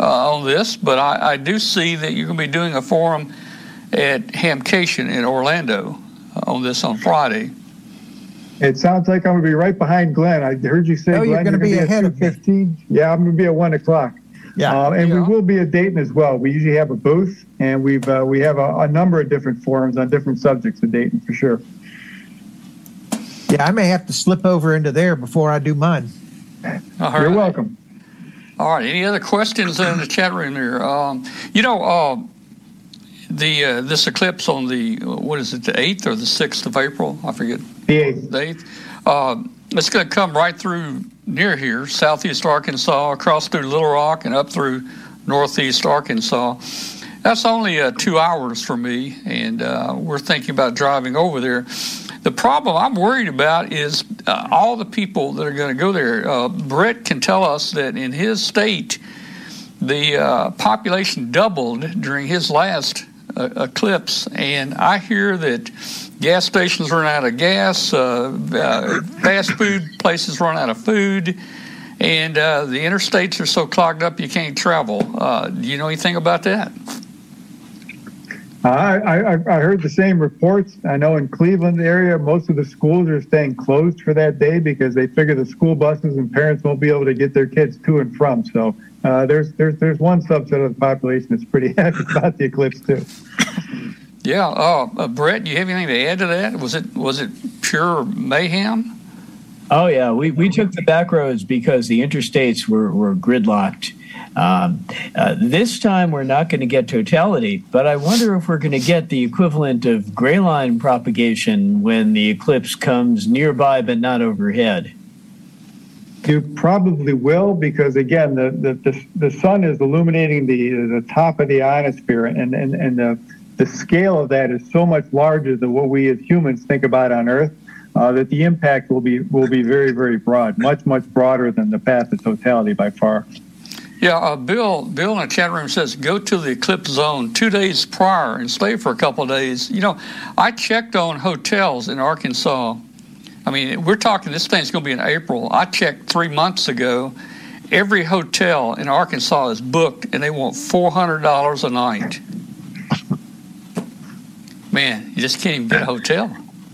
on this, but I do see that you're going to be doing a forum at Hamcation in Orlando on this on Friday. It sounds like I'm going to be right behind Glenn. I heard you say, Glenn, you're going to be ahead of 2:15. Yeah, I'm going to be at 1 o'clock. Yeah. We will be at Dayton as well. We usually have a booth, and we have a number of different forums on different subjects in Dayton for sure. Yeah, I may have to slip over into there before I do mine. You're welcome. All right. Any other questions in the chat room there? This eclipse on the, what is it, the 8th or the 6th of April? I forget. The 8th. The 8th. It's going to come right through near here, southeast Arkansas, across through Little Rock and up through northeast Arkansas. That's only 2 hours for me, and we're thinking about driving over there. The problem I'm worried about is all the people that are going to go there. Brett can tell us that in his state, the population doubled during his last eclipse, and I hear that gas stations run out of gas, fast food places run out of food, and the interstates are so clogged up you can't travel. Do you know anything about that? I heard the same reports. I know in Cleveland area, most of the schools are staying closed for that day because they figure the school buses and parents won't be able to get their kids to and from. So there's one subset of the population that's pretty happy about the eclipse too. Yeah, Brett, do you have anything to add to that? Was it pure mayhem? Oh yeah, we took the back roads because the interstates were gridlocked. This time we're not going to get totality, but I wonder if we're going to get the equivalent of gray line propagation when the eclipse comes nearby but not overhead. You probably will, because again, the sun is illuminating the top of the ionosphere, and the scale of that is so much larger than what we as humans think about on Earth, that the impact will be very, very broad, much broader than the path of totality by far. Yeah, Bill in the chat room says, go to the eclipse zone 2 days prior and stay for a couple of days. You know, I checked on hotels in Arkansas. I mean, we're talking this thing's going to be in April. I checked 3 months ago. Every hotel in Arkansas is booked, and they want $400 a night. Man, you just can't even get a hotel.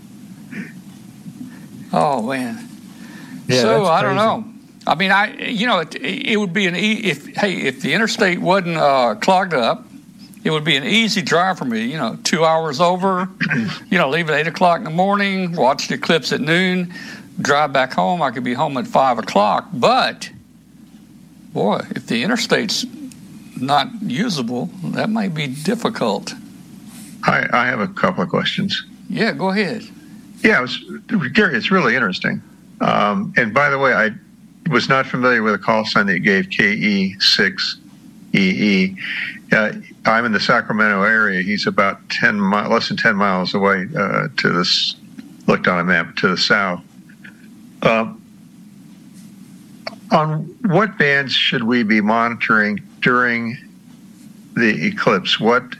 Oh, man. Yeah, so, I don't know. I mean, it would be if the interstate wasn't clogged up, it would be an easy drive for me. 2 hours over, leave at 8 o'clock in the morning, watch the eclipse at noon, drive back home. I could be home at 5 o'clock. But, boy, if the interstate's not usable, that might be difficult. I have a couple of questions. Yeah, go ahead. Yeah, Gary, it's really interesting. And by the way, I was not familiar with a call sign that you gave, KE6EE. I'm in the Sacramento area. He's about less than 10 miles away to this. Looked on a map to the south. On what bands should we be monitoring during the eclipse?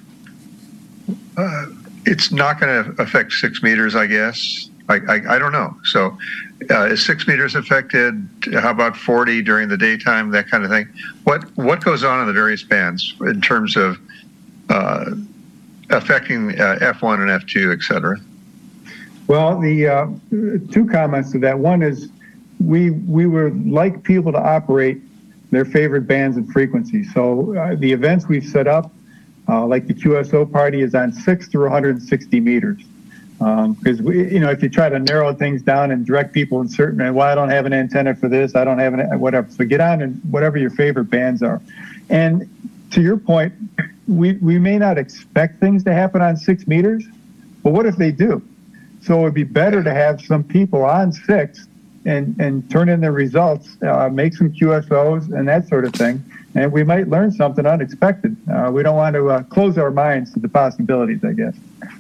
It's not going to affect 6 meters, I guess. I don't know. So is 6 meters affected? How about 40 during the daytime, that kind of thing? What goes on in the various bands in terms of affecting F1 and F2, et cetera? Well, the two comments to that. One is we would like people to operate their favorite bands and frequencies. So the events we've set up, like the QSO party, is on 6 through 160 meters. Because if you try to narrow things down and direct people in certain, I don't have an antenna for this, I don't have whatever. So get on and whatever your favorite bands are. And to your point, we may not expect things to happen on 6 meters, but what if they do? So it would be better to have some people on 6 and turn in their results, make some QSOs and that sort of thing. And we might learn something unexpected. We don't want to close our minds to the possibilities, I guess.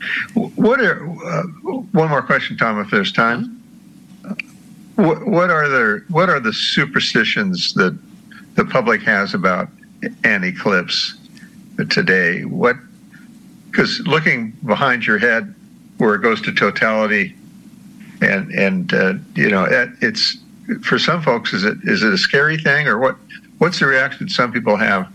One more question, Tom, if there's time. What are the superstitions that the public has about an eclipse today? Because looking behind your head where it goes to totality, and it's for some folks, is it a scary thing, or what's the reaction some people have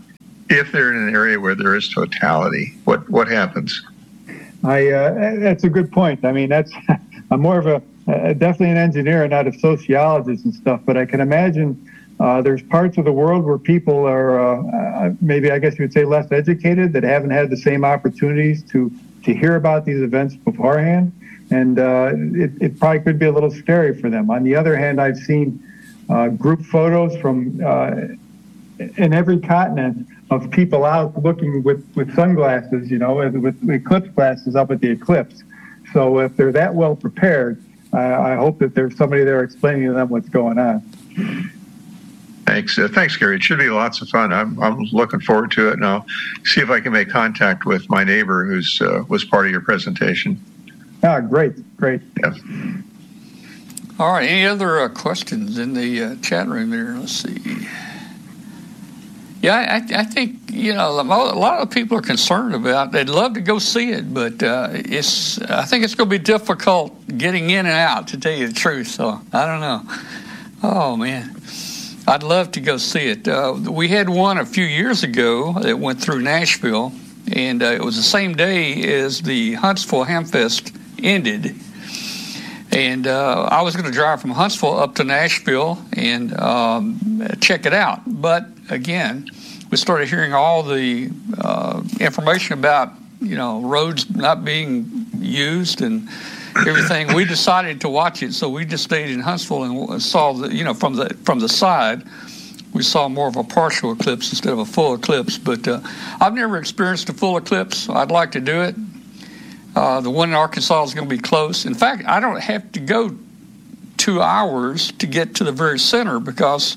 if they're in an area where there is totality, what happens? That's a good point. I mean, I'm more of definitely an engineer and not a sociologist and stuff, but I can imagine there's parts of the world where people are maybe, I guess you would say, less educated, that haven't had the same opportunities to hear about these events beforehand, and it probably could be a little scary for them. On the other hand, I've seen group photos from in every continent of people out looking with sunglasses, with eclipse glasses up at the eclipse. So if they're that well prepared, I hope that there's somebody there explaining to them what's going on. Thanks, Gary. It should be lots of fun. I'm looking forward to it, and I'll see if I can make contact with my neighbor who's was part of your presentation. Great. Yeah. All right. Any other questions in the chat room there? Let's see. Yeah, I think, a lot of people are concerned about. They'd love to go see it, but I think it's going to be difficult getting in and out, to tell you the truth. So I don't know. Oh man, I'd love to go see it. We had one a few years ago that went through Nashville, and it was the same day as the Huntsville Hamfest ended. And I was going to drive from Huntsville up to Nashville and check it out. But again, we started hearing all the information about, roads not being used and everything. We decided to watch it, so we just stayed in Huntsville and saw from the side. We saw more of a partial eclipse instead of a full eclipse. But I've never experienced a full eclipse. I'd like to do it. The one in Arkansas is going to be close. In fact, I don't have to go 2 hours to get to the very center because,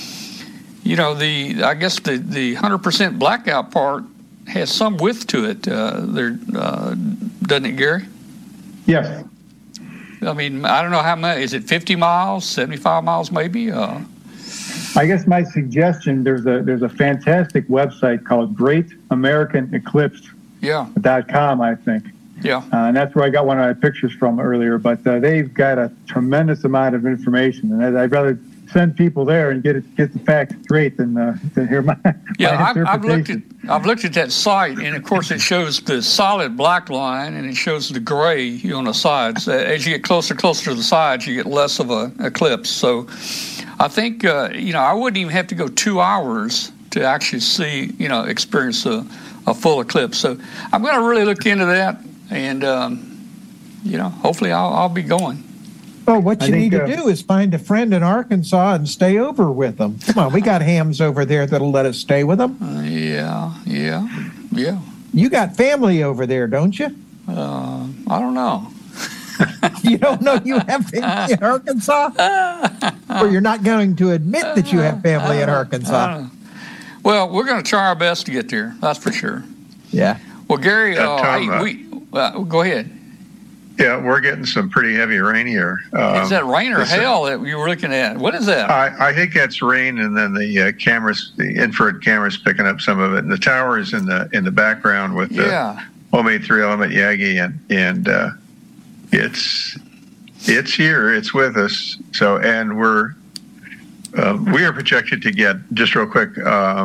I guess the 100% blackout part has some width to it. Doesn't it, Gary? Yes. I mean, I don't know how much. Is it 50 miles, 75 miles maybe? I guess my suggestion, there's a fantastic website called GreatAmericanEclipse.com, I think. Yeah. And that's where I got one of my pictures from earlier. But they've got a tremendous amount of information, and I'd rather send people there and get the facts straight than hear my interpretation. I've looked at that site, and of course it shows the solid black line, and it shows the gray on the sides. As you get closer to the sides, you get less of a eclipse. So I think I wouldn't even have to go 2 hours to actually see experience a full eclipse. So I'm going to really look into that. And, hopefully I'll be going. Well, what you need to do is find a friend in Arkansas and stay over with them. Come on, we got hams over there that'll let us stay with them. Yeah. You got family over there, don't you? I don't know. You don't know you have family in Arkansas? Or you're not going to admit that you have family in Arkansas? Well, we're going to try our best to get there. That's for sure. Yeah. Well, Gary, go ahead. Yeah, we're getting some pretty heavy rain here. Is that rain or hail that you were looking at? What is that? I think that's rain, and then the infrared cameras picking up some of it. And the tower is in the background with the homemade 3-element Yagi, and it's here, it's with us. So, and we are projected to get, just real quick,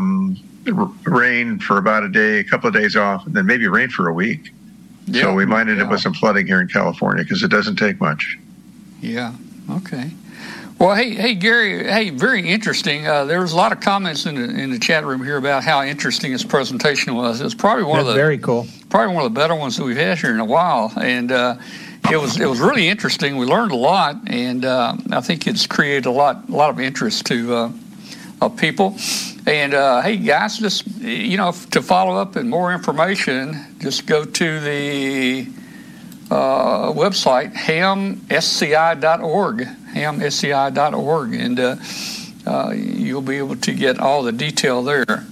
rain for about a day, a couple of days off, and then maybe rain for a week. Yeah, so we might end up with some flooding here in California because it doesn't take much. Yeah. Okay. Well, hey, Gary. Hey, very interesting. There was a lot of comments in the chat room here about how interesting his presentation was. It was probably very cool. Probably one of the better ones that we've had here in a while, and it was really interesting. We learned a lot, and I think it's created a lot of interest to people. And hey, guys, just to follow up and more information, just go to the website hamsci.org, and you'll be able to get all the detail there.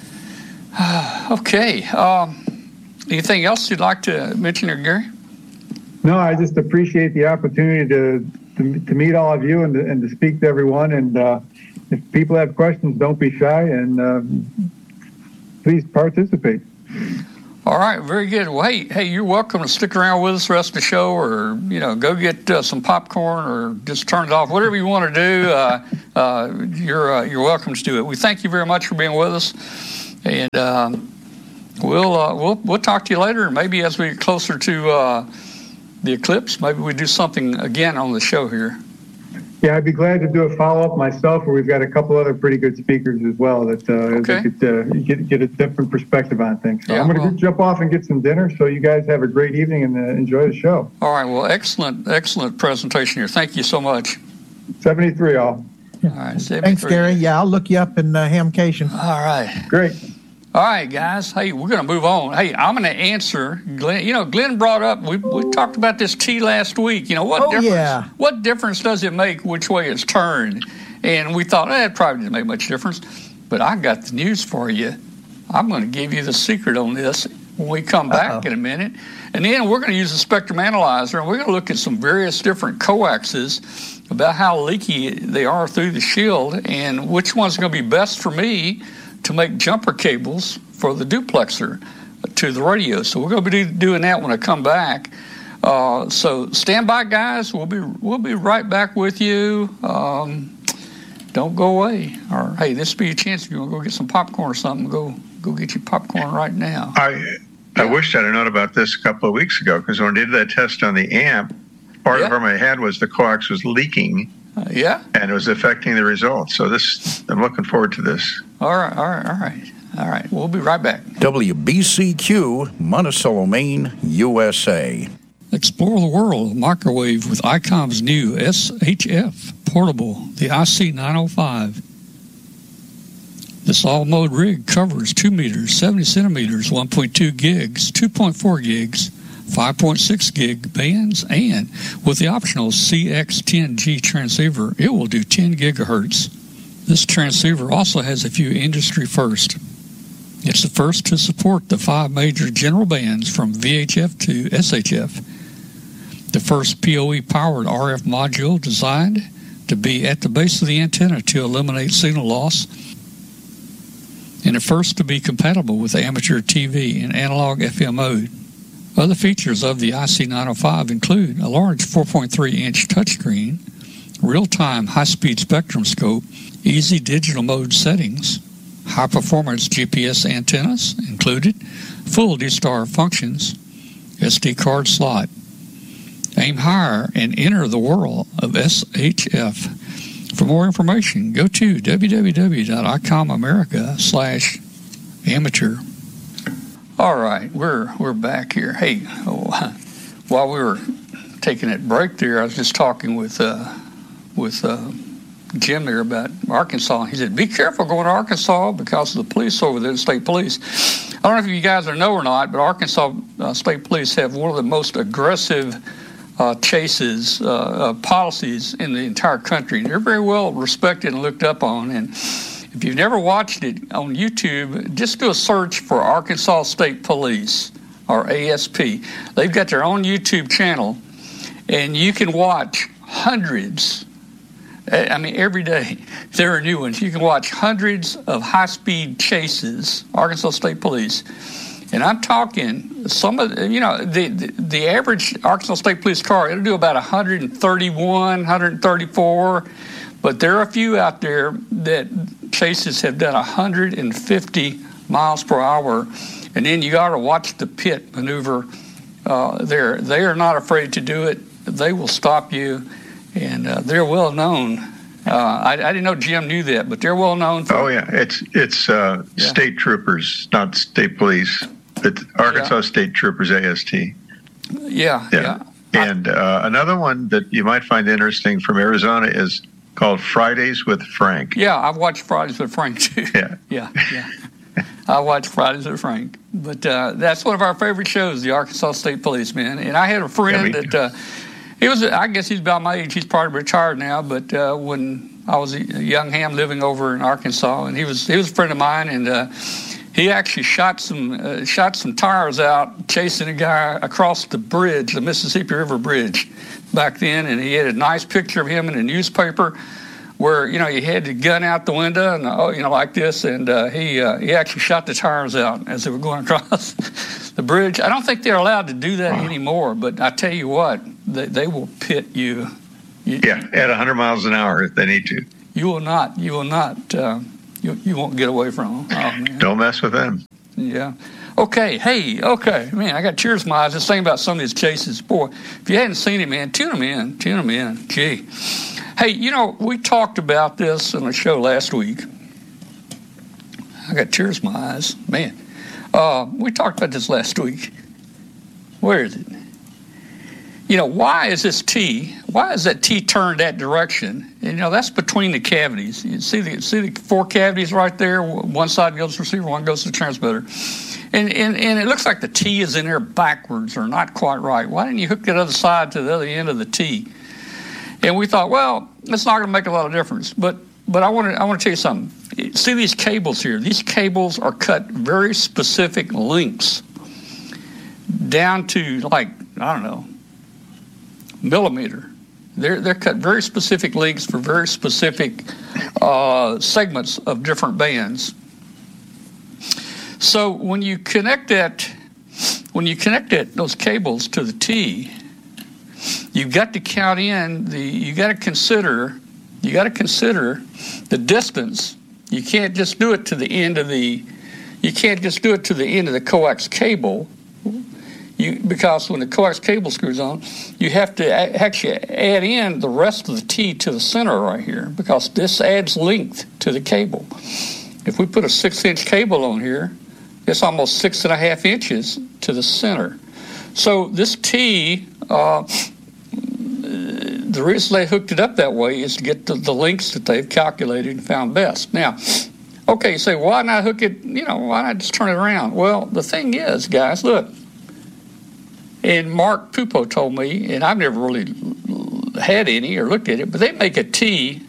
Okay. Anything else you'd like to mention there, Gary? No, I just appreciate the opportunity to meet all of you and to speak to everyone. And if people have questions, don't be shy, and please participate. All right, very good. Well, hey, you're welcome to stick around with us the rest of the show, or go get some popcorn, or just turn it off. Whatever you want to do, you're welcome to do it. We thank you very much for being with us, And we'll talk to you later. Maybe as we get closer to the eclipse, maybe we do something again on the show here. Yeah, I'd be glad to do a follow-up myself, where we've got a couple other pretty good speakers as well that could get a different perspective on things. So I'm going to jump off and get some dinner, so you guys have a great evening and enjoy the show. All right, well, excellent presentation here. Thank you so much. 73 all. All right, 73. Thanks, Gary. Yeah, I'll look you up in Hamcation. All right. Great. All right, guys. Hey, we're going to move on. Hey, I'm going to answer Glenn. Glenn brought up, we talked about this T last week. What difference does it make which way it's turned? And we thought, it probably didn't make much difference. But I got the news for you. I'm going to give you the secret on this when we come back in a minute. And then we're going to use a spectrum analyzer, and we're going to look at some various different coaxes about how leaky they are through the shield and which one's going to be best for me to make jumper cables for the duplexer to the radio. So we're going to be doing that when I come back. So stand by, guys. We'll be right back with you. Don't go away. Or hey, this will be a chance if you want to go get some popcorn or something. Go get your popcorn right now. I wished I'd have known about this a couple of weeks ago, because when I did that test on the amp, part of the problem I had was the coax was leaking. And it was affecting the results. So I'm looking forward to this. All right. We'll be right back. WBCQ, Monticello, Maine, USA. Explore the world of microwave with ICOM's new SHF portable, the IC905. This all-mode rig covers 2 meters, 70 centimeters, 1.2 gigs, 2.4 gigs, 5.6 gig bands, and with the optional CX10G transceiver, it will do 10 gigahertz. This transceiver also has a few industry firsts. It's the first to support the 5 major general bands from VHF to SHF. The first PoE-powered RF module designed to be at the base of the antenna to eliminate signal loss, and the first to be compatible with amateur TV and analog FM mode. Other features of the IC905 include a large 4.3-inch touchscreen, real-time high-speed spectrum scope, easy digital mode settings, high-performance GPS antennas included, full D-Star functions, SD card slot. Aim higher and enter the world of SHF. For more information, go to www.icomamerica.com/amateur. All right, we're back here. Hey, while we were taking that break there, I was just talking with Jim there about Arkansas. He said, "Be careful going to Arkansas because of the police over there, the state police." I don't know if you guys know or not, but Arkansas State Police have one of the most aggressive chases policies in the entire country. They're very well respected and looked up on. And if you've never watched it on YouTube, just do a search for Arkansas State Police, or ASP. They've got their own YouTube channel, and you can watch hundreds. I mean, every day there are new ones. You can watch hundreds of high-speed chases, Arkansas State Police. And I'm talking some of, the average Arkansas State Police car, it'll do about 131, 134. But there are a few out there that chases have done 150 miles per hour. And then you got to watch the pit maneuver there. They are not afraid to do it. They will stop you. And they're well known. I didn't know Jim knew that, but they're well known for. It's state troopers, not state police. It's Arkansas State Troopers, AST. Yeah. And another one that you might find interesting from Arizona is called Fridays with Frank. Yeah, I've watched Fridays with Frank too. Yeah. I watch Fridays with Frank. But that's one of our favorite shows, the Arkansas State Police, man. And I had a friend that. I guess he's about my age. He's probably retired now, but when I was a young ham living over in Arkansas, and he was a friend of mine, and he actually shot some tires out chasing a guy across the bridge, the Mississippi River Bridge, back then, and he had a nice picture of him in a newspaper where he had the gun out the window and like this, and he actually shot the tires out as they were going across the bridge. I don't think they're allowed to do that anymore, but I tell you what, they will pit you. At 100 miles an hour if they need to. You will not You won't get away from them. Oh, man. Don't mess with them. Yeah. Okay. Hey. Okay. Man, I got tears in my eyes just thinking about some of these cases. Boy, if you hadn't seen it, man, tune them in. Gee. Hey, we talked about this on the show last week. I got tears in my eyes. Man. We talked about this last week. Where is it? Why is this T? Why is that T turned that direction? And that's between the cavities. You see the 4 cavities right there. One side goes to the receiver, one goes to the transmitter. And it looks like the T is in there backwards or not quite right. Why didn't you hook that other side to the other end of the T? And we thought, well, it's not going to make a lot of difference. But I want to tell you something. See these cables here? These cables are cut very specific lengths down to millimeter. They're cut very specific lengths for very specific segments of different bands. So when you connect those cables to the T, you've got to consider the distance. You can't just do it to the end of the coax cable. Because when the coax cable screws on, you have to actually add in the rest of the T to the center right here, because this adds length to the cable. If we put a 6-inch cable on here, it's almost 6.5 inches to the center. So this T, the reason they hooked it up that way is to get the lengths that they've calculated and found best. Now, okay, you say, why not hook it, why not just turn it around? Well, the thing is, guys, look, and Mark Pupo told me, and I've never really had any or looked at it, but they make a T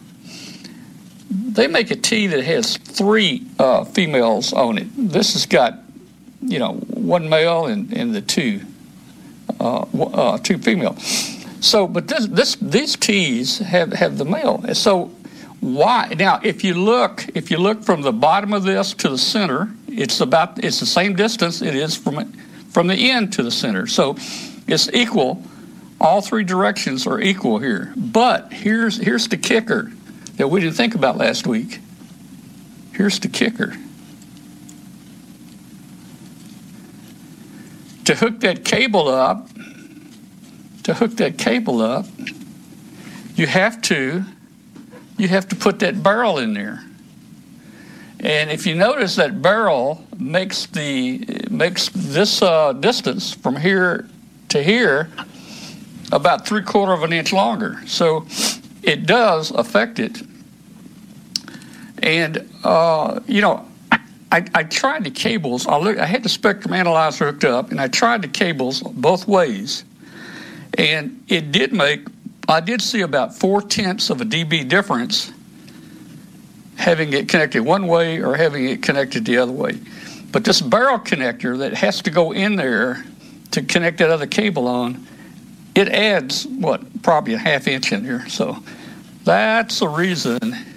that has 3 females on it. This has got, 1 male and the 2 female. So, but these T's have the male. So why? Now, if you look from the bottom of this to the center, it's the same distance it is from the end to the center. So it's equal. All 3 directions are equal here. But here's the kicker that we didn't think about last week. Here's the kicker. To hook that cable up, you have to put that barrel in there. And if you notice, that barrel makes this distance from here to here about 3/4 of an inch longer. So it does affect it. And I tried the cables. I had the spectrum analyzer hooked up, and I tried the cables both ways, and I did see about 0.4 of a dB difference having it connected one way or having it connected the other way. But this barrel connector that has to go in there to connect that other cable on, it adds probably a 1/2 inch in there. So that's the reason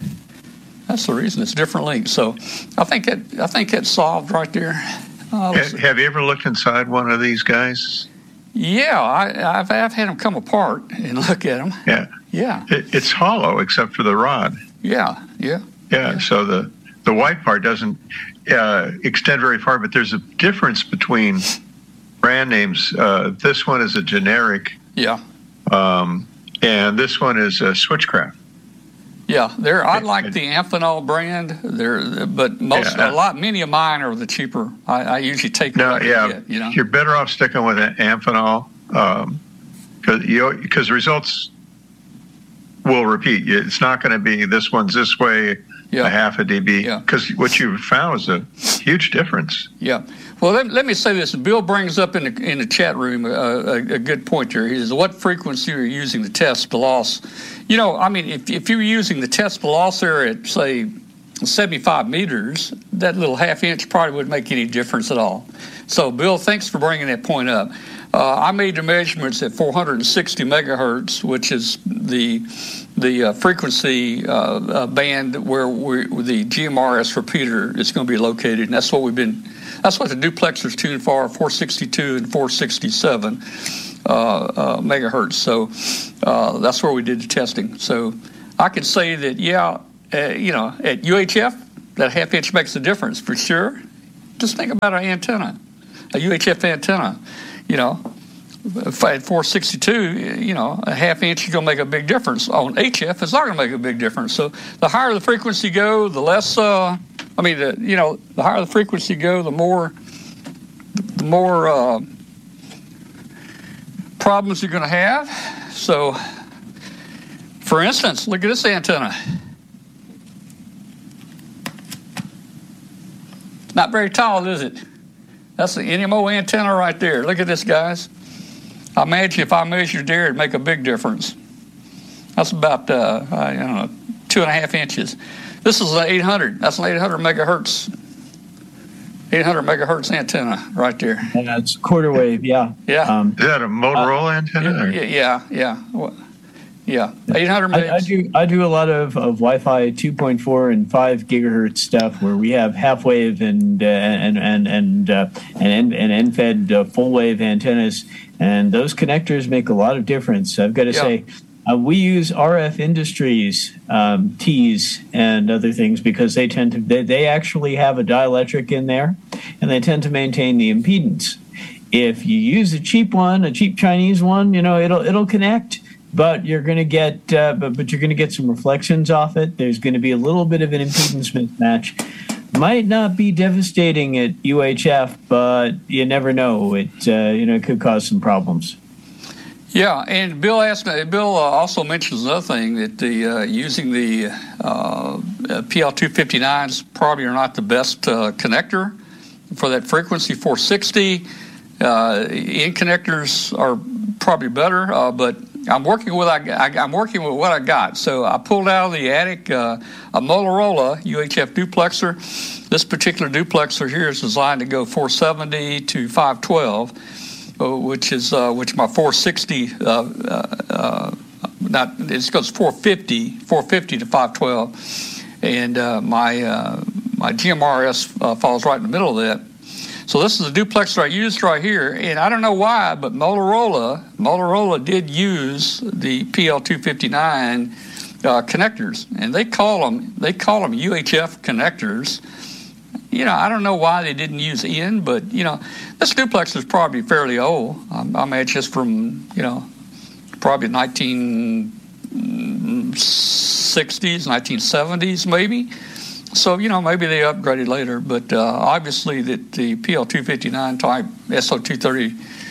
it's different lengths. So I think that's solved right there. Have you ever looked inside one of these guys? Yeah, I've had them come apart and look at them. Yeah. It's hollow except for the rod. Yeah. So the white part doesn't extend very far, but there's a difference between brand names. This one is a generic. Yeah. And this one is a Switchcraft. Yeah, I like the Amphenol brand. But many of mine are the cheaper. I usually take. You're better off sticking with an Amphenol because results will repeat. It's not going to be this one's this way, a 0.5 dB. Because what you found is a huge difference. Yeah. Well, let me say this. Bill brings up in the chat room a good point here. He says, what frequency are you using to test the loss? If you were using the test the loss there at, say, 75 meters, that little 1/2 inch probably wouldn't make any difference at all. So, Bill, thanks for bringing that point up. I made the measurements at 460 megahertz, which is the frequency band where the GMRS repeater is going to be located, and that's what the duplexer's tuned for, 462 and 467 megahertz. So that's where we did the testing. So I could say that, at UHF, that half inch makes a difference for sure. Just think about an antenna, a UHF antenna. If I had 462, a half inch is going to make a big difference. On HF, it's not going to make a big difference. So the higher the frequency go, the less. The higher the frequency go, the more problems you're going to have. So, for instance, look at this antenna. Not very tall, is it? That's the NMO antenna right there. Look at this, guys. I imagine if I measured there, it'd make a big difference. That's about 2.5 inches. This is an 800. That's an 800 megahertz. 800 megahertz antenna right there. And that's quarter wave, yeah. Yeah. Is that a Motorola antenna? Yeah. 800 megahertz. I do a lot of Wi-Fi 2.4 and 5 gigahertz stuff where we have half wave and end-fed full wave antennas, and those connectors make a lot of difference. I've got to say, we use RF Industries tees and other things because they tend to they actually have a dielectric in there, and they tend to maintain the impedance. If you use a cheap Chinese one, it'll connect. But you're going to get, but you're going to get some reflections off it. There's going to be a little bit of an impedance mismatch. Might not be devastating at UHF, but you never know. It could cause some problems. Yeah, and Bill also mentions another thing that using the PL259s probably are not the best connector for that frequency 460. In connectors are probably better, but I'm working with what I got. So I pulled out of the attic a Motorola UHF duplexer. This particular duplexer here is designed to go 470 to 512, which my 460 it goes 450 to 512, and my GMRS falls right in the middle of that. So this is the duplexer I used right here, and I don't know why, but Motorola did use the PL259 connectors, and they call them UHF connectors. I don't know why they didn't use N, but this duplexer is probably fairly old. I imagine it's from probably 1960s, 1970s maybe. So, maybe they upgraded later, but obviously that the PL259 type SO230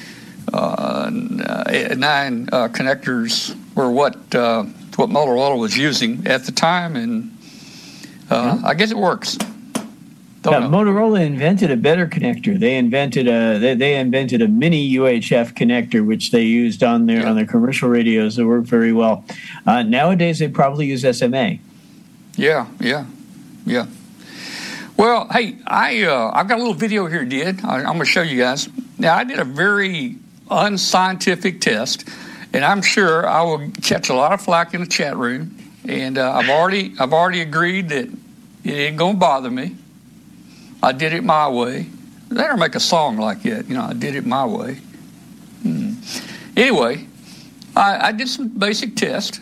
9 connectors were what Motorola was using at the time, and I guess it works. Motorola invented a better connector. They invented a mini UHF connector, which they used on their commercial radios that worked very well. Nowadays, they probably use SMA. Yeah. Well, hey, I've got a little video here, I'm going to show you guys. Now, I did a very unscientific test, and I'm sure I will catch a lot of flack in the chat room. And I've already agreed that it ain't going to bother me. I did it my way. They don't make a song like that, I did it my way. Anyway, I did some basic tests,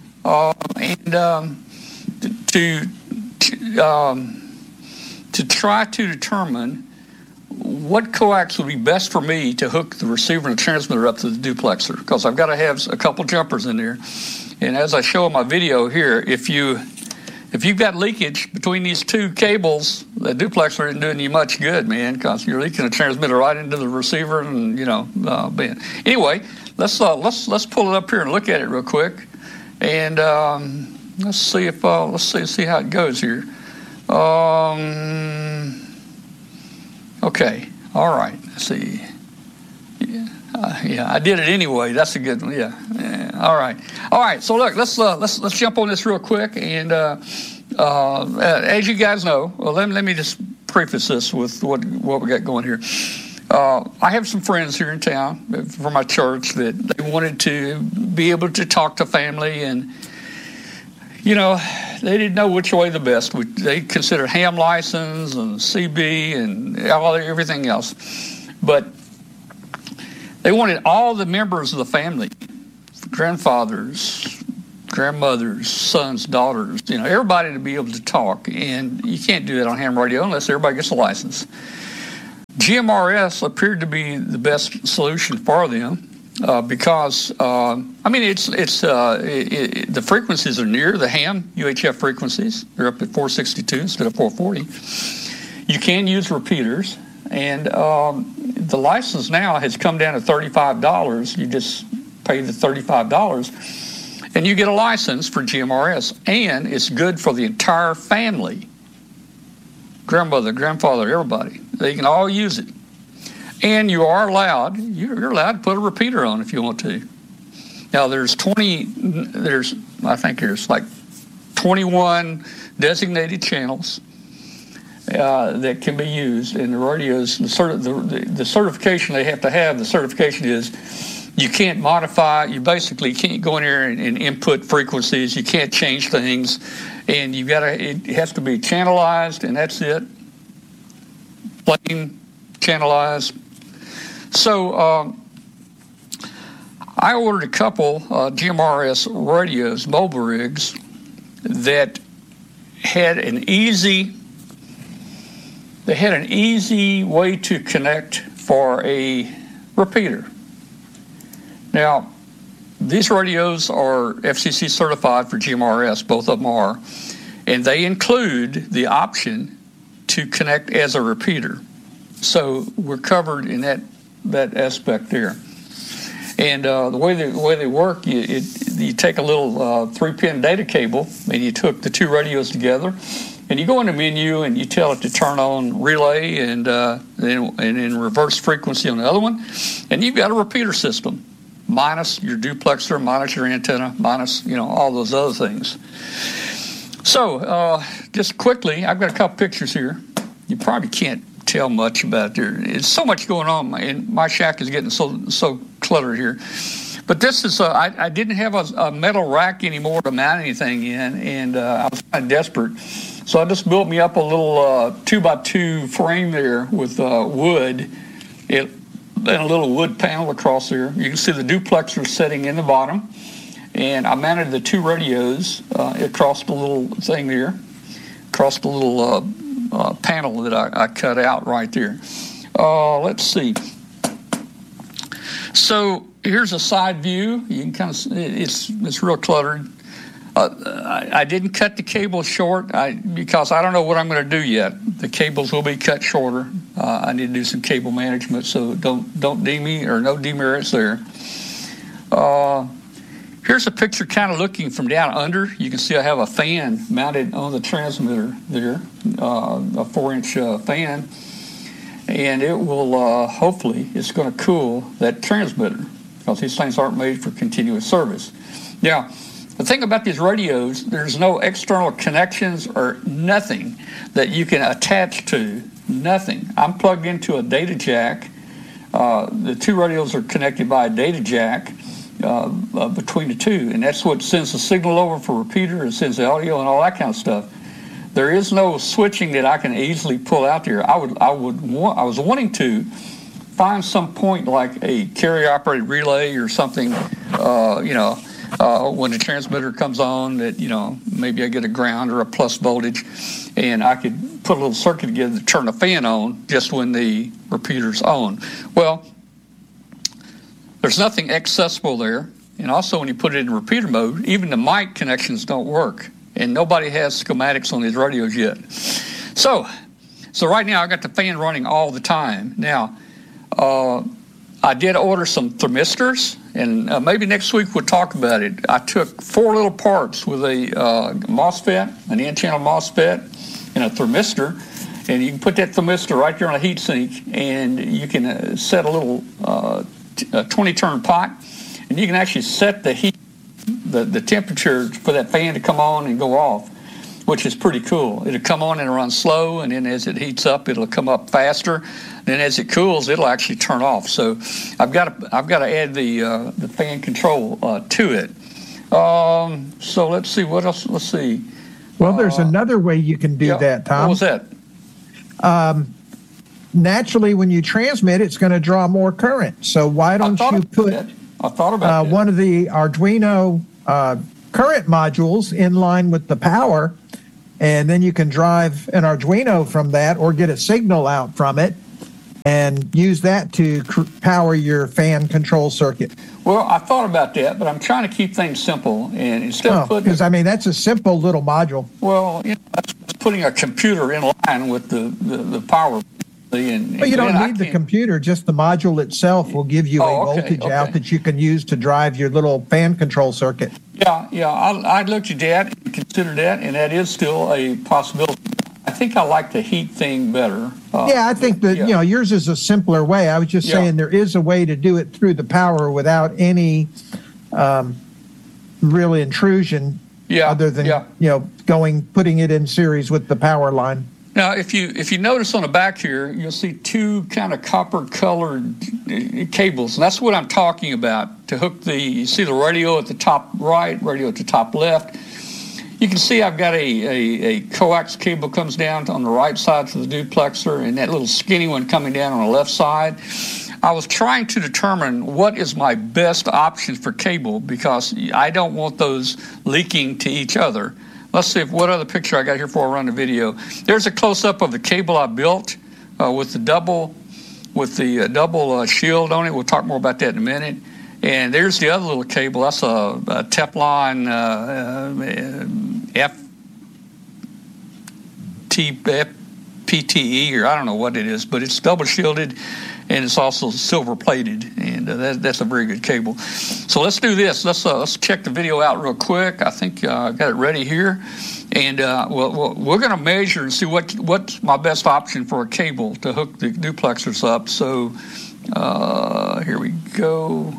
to try to determine what coax would be best for me to hook the receiver and the transmitter up to the duplexer, because I've got to have a couple jumpers in there. And as I show in my video here, if you've got leakage between these two cables, the duplexer isn't doing you much good, man, because you're leaking the transmitter right into the receiver, and anyway, let's pull it up here and look at it real quick, and let's see how it goes here. Okay, all right. Let's see. Yeah, I did it anyway. That's a good one. Yeah. All right. So look, let's jump on this real quick. And as you guys know, well, let me just preface this with what we got going here. I have some friends here in town from my church that they wanted to be able to talk to family, and they didn't know which way the best. They considered ham license and CB and everything else. But they wanted all the members of the family, grandfathers, grandmothers, sons, daughters, everybody to be able to talk. And you can't do that on ham radio unless everybody gets a license. GMRS appeared to be the best solution for them because, the frequencies are near the ham UHF frequencies. They're up at 462 instead of 440. You can use repeaters, and the license now has come down to $35. You just pay the $35, and you get a license for GMRS, and it's good for the entire family. Grandmother, grandfather, everybody. They can all use it. And you're allowed to put a repeater on if you want to. Now there's I think there's like 21 designated channels that can be used in the radios. The certification they have to have, the certification is you can't modify, you basically can't go in there and input frequencies, you can't change things, and it has to be channelized, and that's it. Plain channelized. So I ordered a couple GMRS radios, mobile rigs, that had an easy way to connect for a repeater. Now, these radios are FCC certified for GMRS, both of them are, and they include the option to connect as a repeater. So we're covered in that aspect there. And the way they work, you take a little 3-pin data cable, and you hook the two radios together, and you go in the menu and you tell it to turn on relay and in reverse frequency on the other one, and you've got a repeater system, minus your duplexer, minus your antenna, minus all those other things. So just quickly, I've got a couple pictures here. You probably can't tell much about there. It's so much going on, and my shack is getting so cluttered here. But this is I didn't have a metal rack anymore to mount anything in, and I was kind of desperate, so I just built me up a little 2x2 frame there with wood, and a little wood panel across there. You can see the duplexer setting in the bottom, and I mounted the two radios across the little thing there, across the little panel that I cut out right there. Let's see. So here's a side view. You can kind of it's real cluttered. I didn't cut the cable short because I don't know what I'm going to do yet. The cables will be cut shorter. I need to do some cable management, so don't ding me, or no demerits there. Here's a picture kind of looking from down under. You can see I have a fan mounted on the transmitter there, a 4-inch fan, and it will hopefully it's going to cool that transmitter, because these things aren't made for continuous service. Now, the thing about these radios, there's no external connections or nothing that you can attach to, nothing. I'm plugged into a data jack. The two radios are connected by a data jack between the two, and that's what sends the signal over for repeater, and sends the audio and all that kind of stuff. There is no switching that I can easily pull out there. I was wanting to find some point like a carrier operated relay or something, when the transmitter comes on, that maybe I get a ground or a plus voltage, and I could put a little circuit together to turn the fan on just when the repeater's on. Well, there's nothing accessible there, and also when you put it in repeater mode, even the mic connections don't work, and nobody has schematics on these radios yet. So right now I got the fan running all the time. Now, I did order some thermistors, and maybe next week we'll talk about it. I took 4 little parts with a MOSFET, an N-channel MOSFET, and a thermistor, and you can put that thermistor right there on a heat sink, and you can set a little 20-turn pot, and you can actually set the heat, the temperature for that fan to come on and go off, which is pretty cool. It'll come on and run slow, and then as it heats up, it'll come up faster. Then as it cools, it'll actually turn off. So I've got to add the fan control to it. So let's see what else. Let's see. Well, there's another way you can do that, Tom. What was that? Naturally, when you transmit, it's going to draw more current. So why don't you put I thought about one of the Arduino current modules in line with the power, and then you can drive an Arduino from that or get a signal out from it and use that to power your fan control circuit. Well, I thought about that, but I'm trying to keep things simple. And instead of putting... Because, I mean, that's a simple little module. Well, that's putting a computer in line with the power. But you don't need the computer. Just the module itself will give you a voltage out that you can use to drive your little fan control circuit. Yeah. I looked at that and considered that, and that is still a possibility. I think I like the heat thing better. I think that yours is a simpler way. I was just saying there is a way to do it through the power without any real intrusion. Other than putting it in series with the power line. Now, if you notice on the back here, you'll see two kind of copper-colored cables, and that's what I'm talking about. To hook you see the radio at the top right, radio at the top left. You can see I've got a coax cable comes down on the right side to the duplexer, and that little skinny one coming down on the left side. I was trying to determine what is my best option for cable because I don't want those leaking to each other. Let's see what other picture I got here before I run the video. There's a close-up of the cable I built with the double shield on it. We'll talk more about that in a minute. And there's the other little cable. That's a Teflon FPTE, or I don't know what it is, but it's double shielded. And it's also silver plated, and that's a very good cable. So let's do this. Let's check the video out real quick. I think I got it ready here, and we're going to measure and see what's my best option for a cable to hook the duplexers up. So here we go.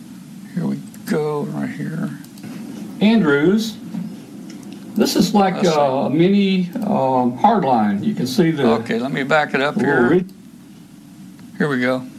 Right here. Andrews. This is like a mini hardline. You can see the. Okay, let me back it up here. Here we go.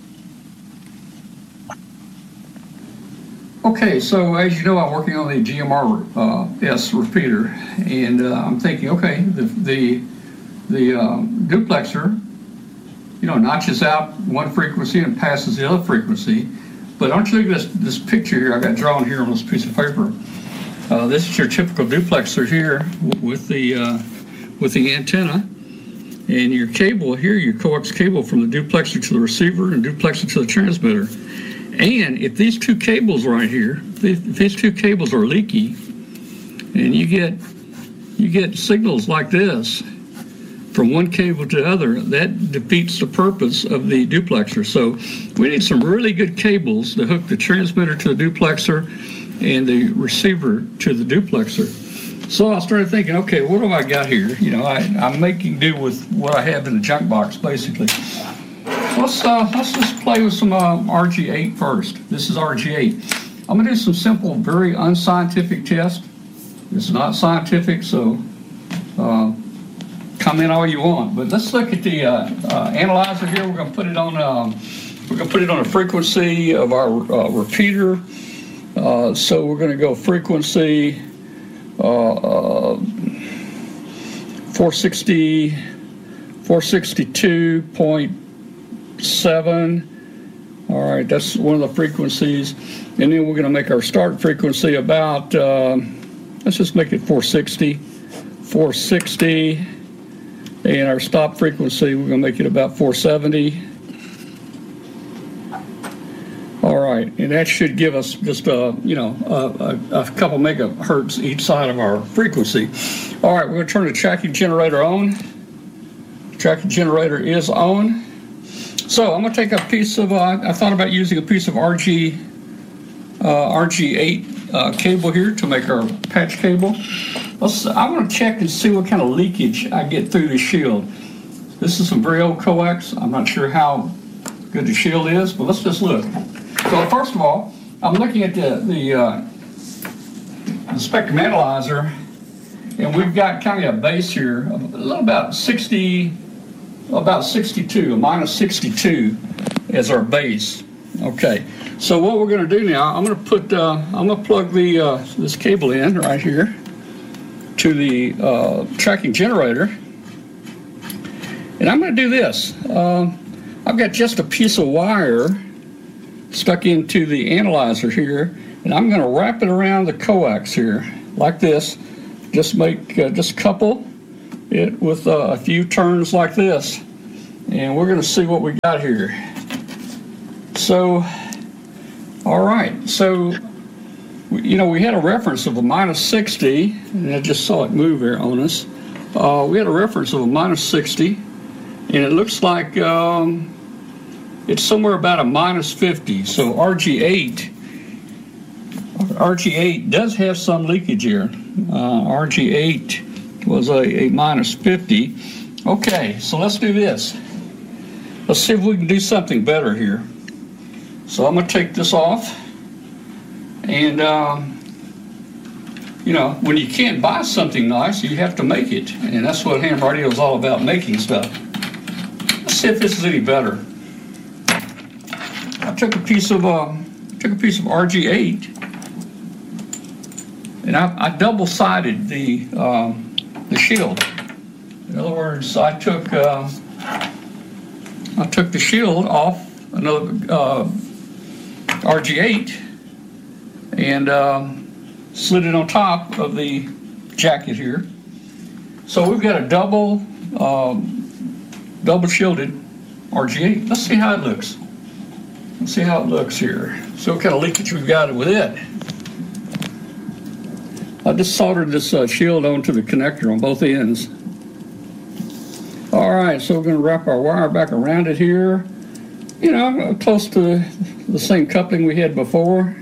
Okay, so as you know, I'm working on the GMR S repeater, and I'm thinking, okay, the duplexer, notches out one frequency and passes the other frequency. But aren't you look at this picture here I got drawn here on this piece of paper? This is your typical duplexer here with the antenna. And your cable here, your coax cable from the duplexer to the receiver and duplexer to the transmitter. And if these two cables right here, if these two cables are leaky, and you get signals like this from one cable to the other, that defeats the purpose of the duplexer. So we need some really good cables to hook the transmitter to the duplexer and the receiver to the duplexer. So I started thinking, okay, what have I got here? I'm making do with what I have in the junk box, basically. Let's just play with some RG8 first. This is RG8. I'm going to do some simple, very unscientific tests. It's not scientific, so comment all you want. But let's look at the analyzer here. We're going to put it on. We're going to put it on a frequency of our repeater. So we're going to go frequency. 462.7. All right, that's one of the frequencies. And then we're going to make our start frequency about, let's just make it 460. And our stop frequency, we're going to make it about 470. All right, and that should give us just a couple megahertz each side of our frequency. All right, we're going to turn the tracking generator on. Tracking generator is on. So I'm going to take a piece of. I thought about using a piece of RG8 cable here to make our patch cable. I'm going to check and see what kind of leakage I get through the shield. This is some very old coax. I'm not sure how good the shield is, but let's just look. So first of all, I'm looking at the spectrum analyzer, and we've got kind of a base here, a little about 62, a minus 62 as our base. Okay, so what we're going to do now, I'm going to plug this cable in right here to the tracking generator, and I'm going to do this. I've got just a piece of wire stuck into the analyzer here, And I'm going to wrap it around the coax here like this. Just couple it with a few turns like this. And we're going to see what we got here. So, all right. So, we had a reference of a minus 60, and I just saw it move there on us. We had a reference of a minus 60, and it looks like it's somewhere about a minus 50. So RG8 does have some leakage here. RG8 was a minus 50. Okay, so let's do this. Let's see if we can do something better here. So I'm going to take this off. And, when you can't buy something nice, you have to make it. And that's what ham radio is all about, making stuff. Let's see if this is any better. I took a piece of RG8, and I double-sided the shield. In other words, I took the shield off another RG8 and slid it on top of the jacket here. So we've got a double shielded RG8. Let's see how it looks. Let's see how it looks here. See what kind of leakage we've got with it. I just soldered this shield onto the connector on both ends. All right, so we're going to wrap our wire back around it here. Close to the same coupling we had before.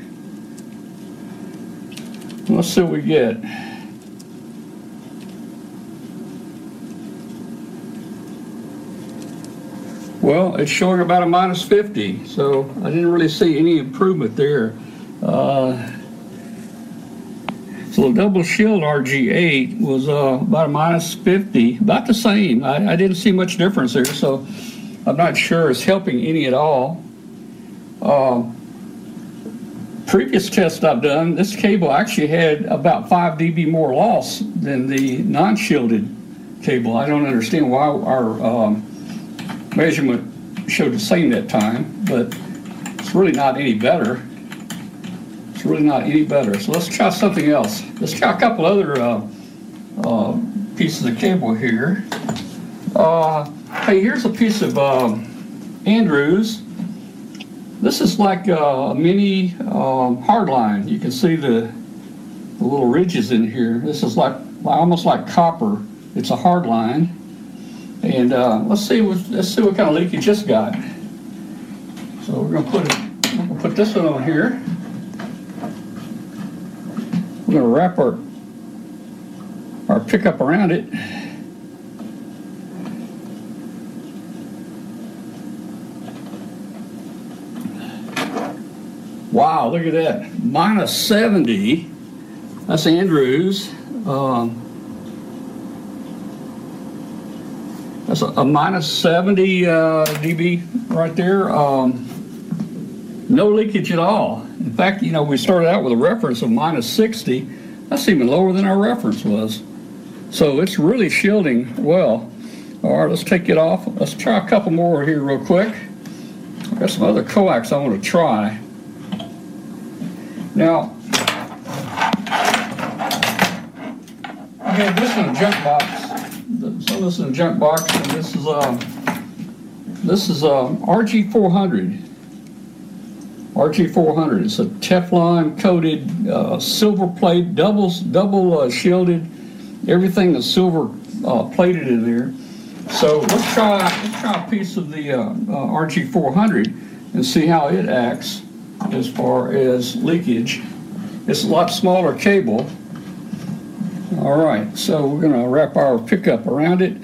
Let's see what we get. Well, it's showing about a minus 50, so I didn't really see any improvement there. So the double shield RG8 was about a minus 50, about the same. I didn't see much difference there, so I'm not sure it's helping any at all. Previous tests I've done, this cable actually had about 5 dB more loss than the non-shielded cable. I don't understand why our measurement showed the same that time, but it's really not any better. It's really not any better. So let's try something else. Let's try a couple other pieces of cable here. Hey, here's a piece of Andrews. This is like a mini hardline. You can see the little ridges in here. This is almost like copper. It's a hardline. And let's see what kind of leakage this got. So we're gonna put this one on here. We're gonna wrap our pickup around it. Wow, look at that. Minus 70. That's Andrews. That's a minus 70 dB right there. No leakage at all. In fact, we started out with a reference of minus 60. That's even lower than our reference was. So it's really shielding well. All right, let's take it off. Let's try a couple more here real quick. I've got some other coax I want to try. Now, I had this in a junk box. Some of this in a junk box, and this is RG400. RG400. It's a Teflon coated silver plate, double shielded. Everything is silver plated in there. So let's try a piece of the RG400 and see how it acts as far as leakage. It's a lot smaller cable. All right, so we're going to wrap our pickup around it.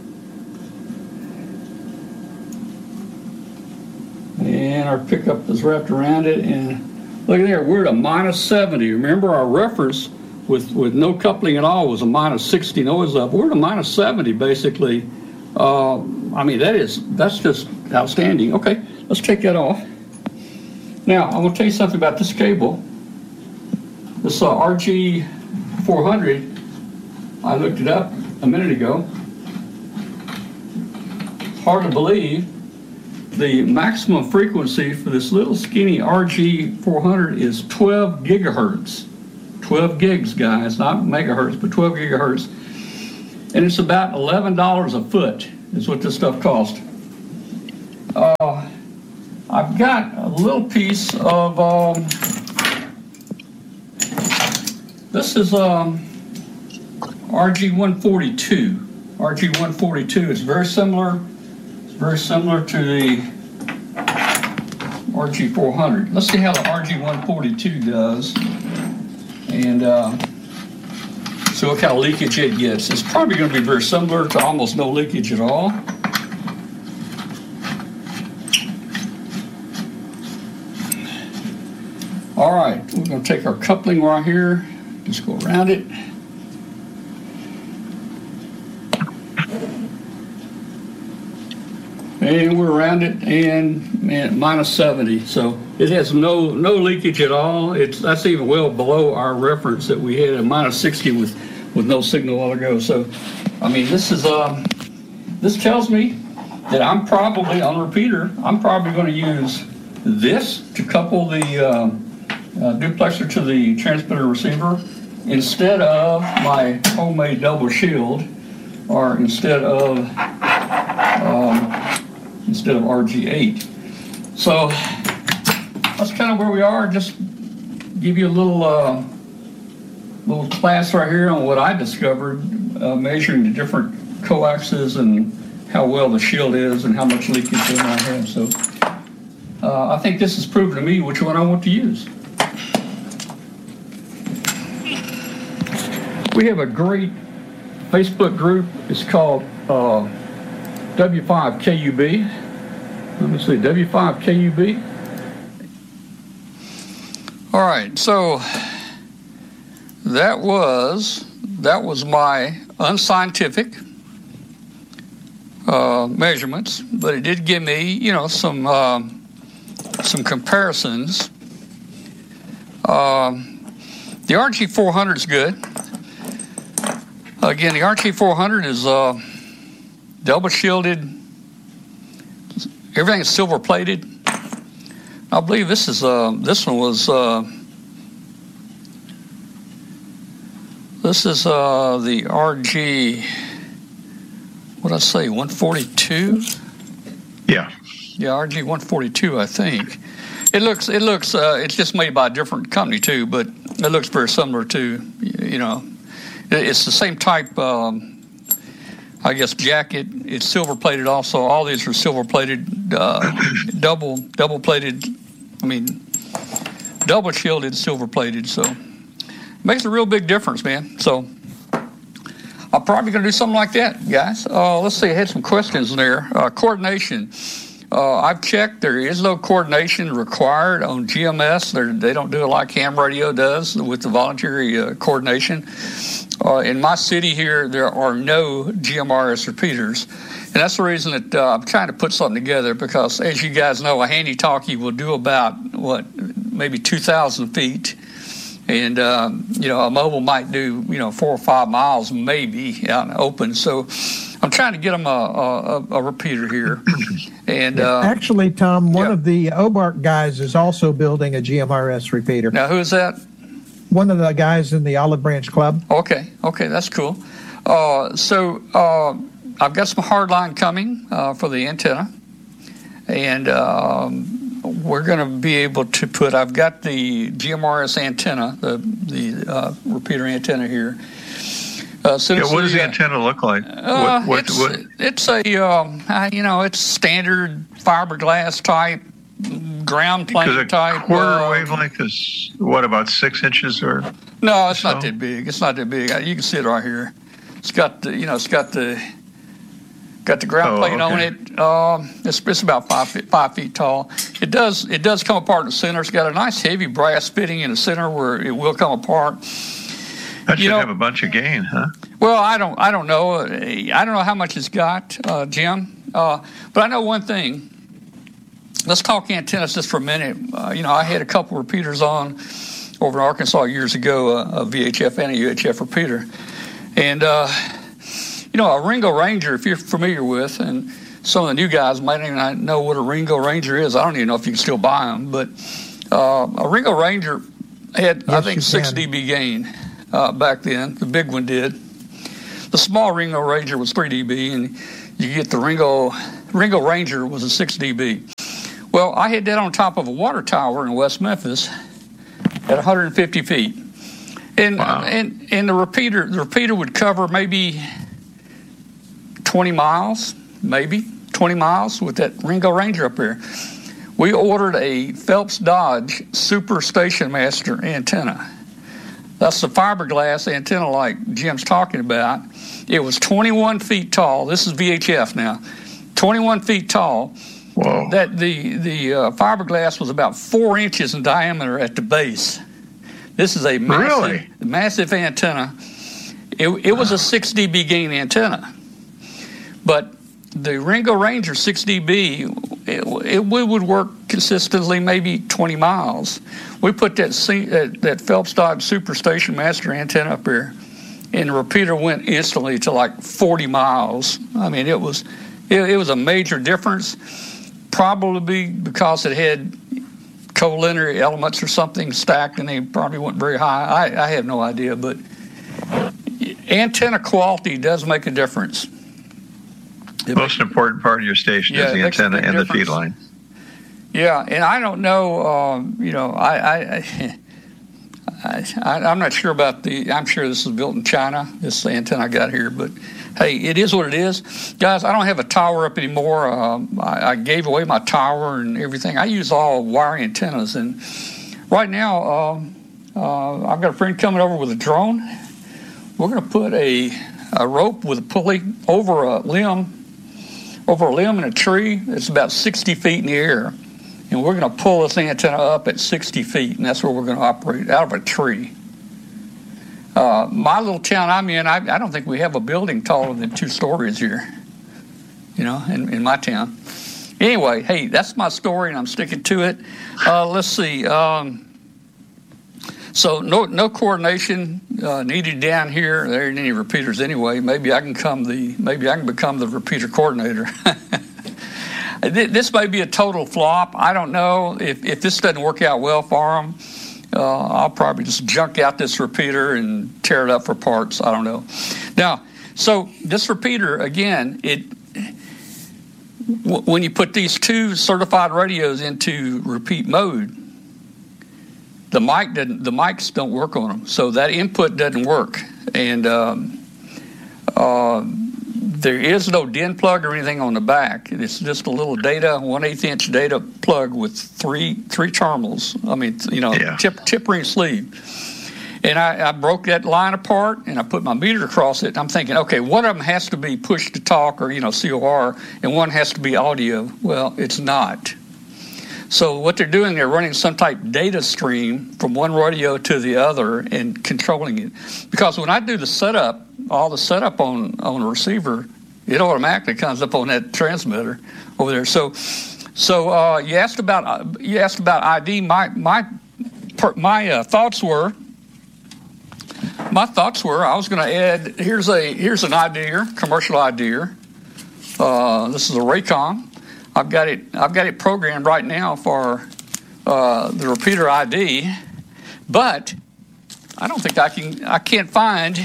And our pickup is wrapped around it, and look at there, we're at a minus 70. Remember, our reference with no coupling at all was a minus 60 noise level. We're at a minus 70 basically. I mean, that's just outstanding. Okay, let's take that off. Now, I'm going to tell you something about this cable. This RG400, I looked it up a minute ago. It's hard to believe, the maximum frequency for this little skinny RG400 is 12 gigahertz. 12 gigs, guys, not megahertz, but 12 gigahertz. And it's about $11 a foot is what this stuff costs. I've got a little piece of, this is RG142. RG142 is very similar. It's very similar to the RG400. Let's see how the RG142 does. And so what kind of leakage it gets. It's probably going to be very similar to almost no leakage at all. All right, we're going to take our coupling right here, just go around it. And we're around it, and man, minus 70. So it has no leakage at all. That's even well below our reference that we had at minus 60 with no signal a while ago. So, I mean, this tells me that I'm probably on a repeater. I'm probably going to use this to couple the duplexer to the transmitter receiver instead of my homemade double shield, or instead of RG8. So that's kind of where we are. Just give you a little class right here on what I discovered measuring the different coaxes and how well the shield is and how much leakage they might have. So I think this has proven to me which one I want to use. We have a great Facebook group. It's called W5KUB. Let me see, W5KUB. All right, so that was my unscientific measurements, but it did give me, some comparisons. The RG400 is good. Again, the RG400 is double shielded. Everything is silver plated. I believe this one was this is the RG. What did I say? 142. Yeah. Yeah, RG 142. I think it looks. It's just made by a different company too, but it looks very similar to. It's the same type. I guess jacket. It's silver plated also. All these are silver plated, double plated. I mean, double shielded, silver plated. So it makes a real big difference, man. So I'm probably going to do something like that, guys. Let's see. I had some questions in there. Coordination. I've checked. There is no coordination required on GMS. They don't do it like ham radio does with the voluntary coordination. In my city here, there are no GMRS repeaters. And that's the reason that I'm trying to put something together because, as you guys know, a handy-talkie will do about, maybe 2,000 feet. And, a mobile might do, 4 or 5 miles maybe out in the open. So I'm trying to get them a repeater here. And actually, Tom, one of the Obark guys is also building a GMRS repeater. Now, who is that? One of the guys in the Olive Branch Club. Okay, that's cool. So I've got some hardline coming for the antenna. And we're going to be able to put, I've got the GMRS antenna, the repeater antenna here. What does the antenna look like? It's a, it's standard fiberglass type, ground plane type. Quarter wavelength is what, about 6 inches or? No, it's not that big. It's not that big. You can see it right here. It's got the, got the ground plate on it. It's about 5 feet tall. It does come apart in the center. It's got a nice heavy brass fitting in the center where it will come apart. That should have a bunch of gain, huh? Well, I don't know. I don't know how much it's got, Jim. But I know one thing. Let's talk antennas just for a minute. I had a couple repeaters on over in Arkansas years ago, a VHF and a UHF repeater. And, a Ringo Ranger, if you're familiar with, and some of the new guys might not know what a Ringo Ranger is. I don't even know if you can still buy them, but a Ringo Ranger had, I think, 6 dB gain back then. The big one did. The small Ringo Ranger was 3 dB, and you get the Ringo Ranger was a 6 dB. Well, I had that on top of a water tower in West Memphis at 150 feet. And, wow. and the repeater would cover maybe 20 miles with that Ringo Ranger up there. We ordered a Phelps Dodge Super Station Master antenna. That's the fiberglass antenna like Jim's talking about. It was 21 feet tall. This is VHF now. 21 feet tall. Whoa. That the fiberglass was about 4 inches in diameter at the base. This is a massive antenna. It was a 6 dB gain antenna. But the Ringo Ranger 6 dB, it would work consistently maybe 20 miles. We put that Phelps Dodge Super Station Master antenna up there, and the repeater went instantly to like 40 miles. I mean, it was a major difference, probably because it had collinear elements or something stacked, and they probably went very high. I have no idea, but antenna quality does make a difference. The most important part of your station is the antenna and the feed line. Yeah, and I don't know, I'm not sure about I'm sure this is built in China, this antenna I got here, but hey, it is what it is. Guys, I don't have a tower up anymore. I gave away my tower and everything. I use all wire antennas, and right now I've got a friend coming over with a drone. We're going to put a rope with a pulley over a limb in a tree that's about 60 feet in the air, and we're going to pull this antenna up at 60 feet, and that's where we're going to operate, out of a tree. My little town I'm in, I don't think we have a building taller than 2 stories here, in my town. Anyway, hey, that's my story, and I'm sticking to it. Let's see. So no coordination needed down here. There ain't any repeaters anyway. Maybe I can become the repeater coordinator. This may be a total flop. I don't know if this doesn't work out well for them. I'll probably just junk out this repeater and tear it up for parts. I don't know. Now, so this repeater again, when you put these 2 certified radios into repeat mode, the mics don't work on them, so that input doesn't work, and there is no DIN plug or anything on the back. It's just a little 1/8 inch data plug with three terminals. I mean, tip ring sleeve. And I broke that line apart, and I put my meter across it. And I'm thinking, okay, one of them has to be push to talk or COR, and one has to be audio. Well, it's not. So what they're doing, they're running some type of data stream from one radio to the other and controlling it. Because when I do the setup, all the setup on a receiver, it automatically comes up on that transmitter over there. So you asked about ID. My thoughts were I was going to add. Here's an IDER, commercial IDER. This is a Raycom. I've got it programmed right now for the repeater ID, but I don't think I can't find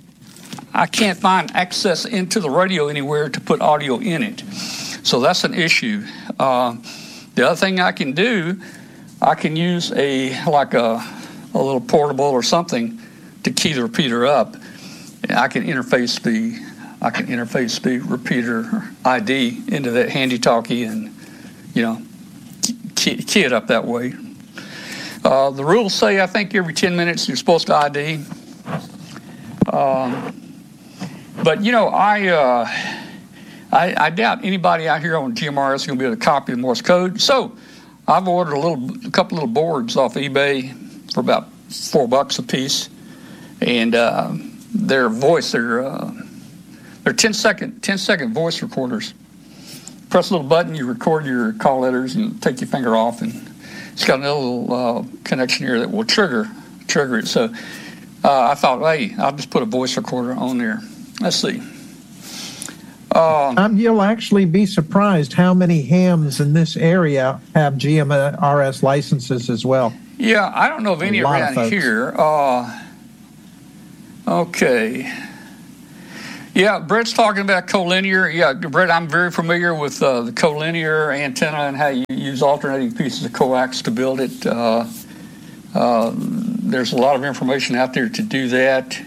access into the radio anywhere to put audio in it. So that's an issue. The other thing I can do, I can use a little portable or something to key the repeater up. I can interface the repeater ID into that handy-talkie and, key it up that way. The rules say, I think, every 10 minutes you're supposed to ID. But, I doubt anybody out here on GMRS is going to be able to copy the Morse code. So I've ordered a couple little boards off eBay for about $4 a piece. And they're 10-second voice recorders. Press a little button, you record your call letters, and take your finger off, and it's got another little connection here that will trigger it. So I thought, hey, I'll just put a voice recorder on there. Let's see. You'll actually be surprised how many hams in this area have GMRS licenses as well. Yeah, I don't know of any around here. Okay. Yeah, Brett's talking about collinear. Yeah, Brett, I'm very familiar with the collinear antenna and how you use alternating pieces of coax to build it. There's a lot of information out there to do that.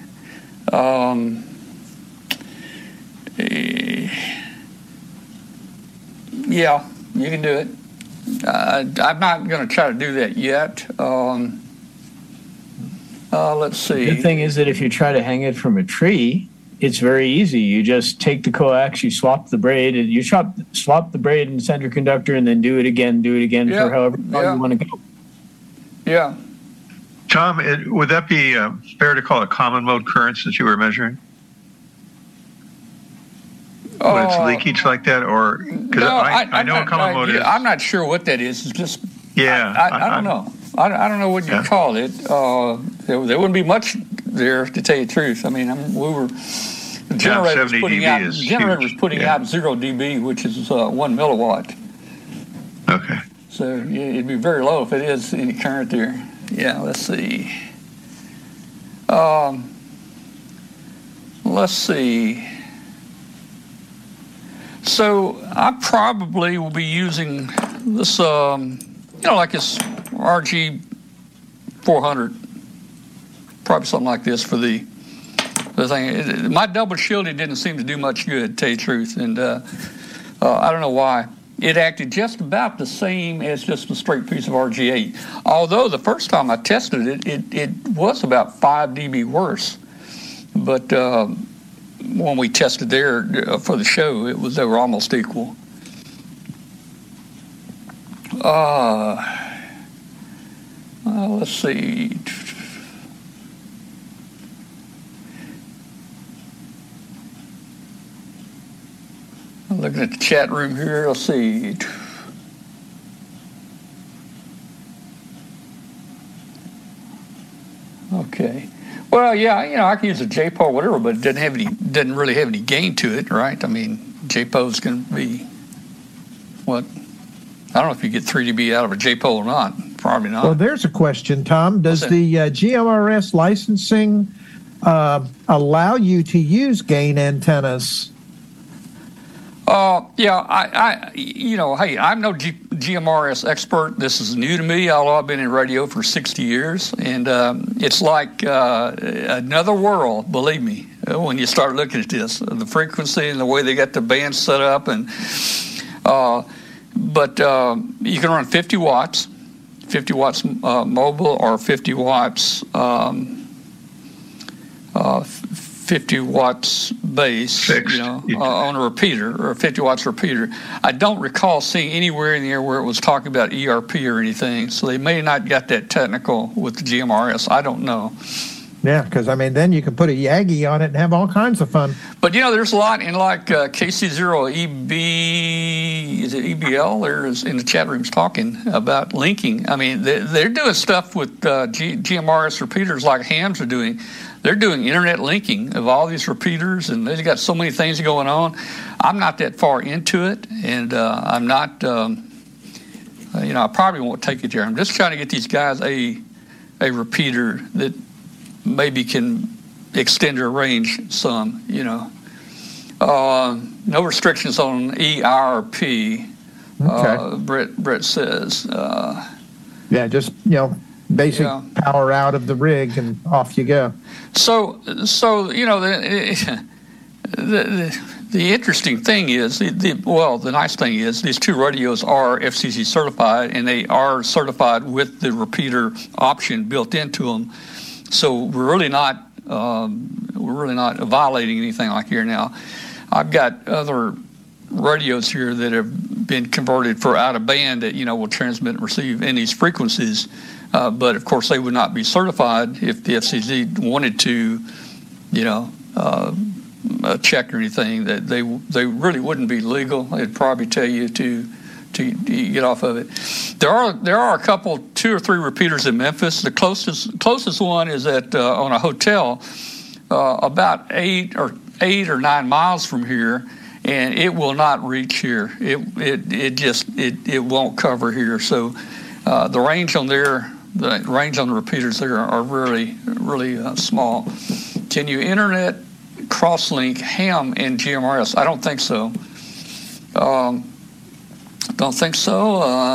Yeah, you can do it. I'm not going to try to do that yet. Let's see. The good thing is that if you try to hang it from a tree, it's very easy. You just take the coax, you swap the braid, and you swap the braid in the center conductor, and then do it again for however long you want to go. Yeah. Tom, would that be fair to call it common mode currents that you were measuring? When it's leakage like that, or because I know common mode is. I'm not sure what that is. It's just I don't know. I don't know what you call it. There wouldn't be much there, to tell you the truth. I mean, the generator was putting out 0 dB, which is 1 milliwatt. Okay. So it'd be very low if it is any current there. Yeah, let's see. Let's see. So I probably will be using this, like this RG 400, probably something like this for the thing. My double shielding didn't seem to do much good, to tell you the truth, and I don't know why. It acted just about the same as just a straight piece of RG8. Although the first time I tested it, it was about 5 dB worse. But when we tested there for the show, they were almost equal. Let's see. I'm looking at the chat room here. Let's see. Okay. Well, yeah, I can use a JPO, whatever, but it doesn't really have any gain to it, right? I mean, JPO is going to be what? I don't know if you get 3 dB out of a JPO or not. Probably not. Well, there's a question, Tom. Does the GMRS licensing allow you to use gain antennas? Yeah, hey, I'm no GMRS expert. This is new to me, although I've been in radio for 60 years, and it's like another world, believe me, when you start looking at this, the frequency and the way they got the band set up, and but you can run 50 watts mobile, or 50 watts 50 watts base, fixed, on a repeater, or a 50 watts repeater. I don't recall seeing anywhere in the air where it was talking about ERP or anything, so they may not get that technical with the GMRS. I don't know. Yeah, because, then you can put a Yagi on it and have all kinds of fun. But, there's a lot in, like, KC0EB, is it EBL? There's in the chat rooms talking about linking. They're doing stuff with GMRS repeaters like hams are doing. They're doing internet linking of all these repeaters, and they've got so many things going on. I'm not that far into it, and I'm not, I probably won't take it there. I'm just trying to get these guys a repeater that maybe can extend their range some, No restrictions on ERP, okay. Brett says. Just, basic power out of the rig and off you go. So the interesting thing is, the nice thing is these two radios are FCC certified, and they are certified with the repeater option built into them. So we're really not violating anything like here now. I've got other radios here that have been converted for out of band that will transmit and receive in these frequencies. But of course, they would not be certified if the FCC wanted to, check or anything. That they really wouldn't be legal. They'd probably tell you to get off of it. There are a couple, 2 or 3 repeaters in Memphis. The closest one is at on a hotel about 8 or 9 miles from here, and it will not reach here. It won't cover here. So the range on the repeaters there are really small. Can you internet crosslink ham and GMRS? I don't think so.